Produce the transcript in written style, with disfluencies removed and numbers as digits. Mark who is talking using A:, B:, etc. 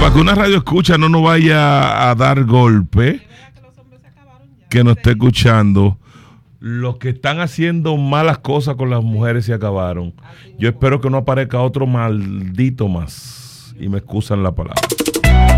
A: para que una radio escucha no nos vaya a dar golpe, que nos esté escuchando, los que están haciendo malas cosas con las mujeres se acabaron. Yo espero que no aparezca otro maldito más. Y me excusan la palabra.